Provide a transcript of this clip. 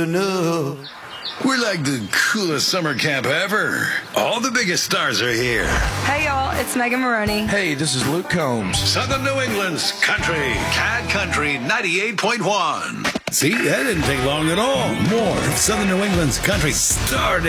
no. We're like the coolest summer camp ever. All the biggest stars are here. Hey, y'all, it's Megan Maroney. Hey, this is Luke Combs. Southern New England's country. Cat Country 98.1. See, that didn't take long at all. More of Southern New England's country started.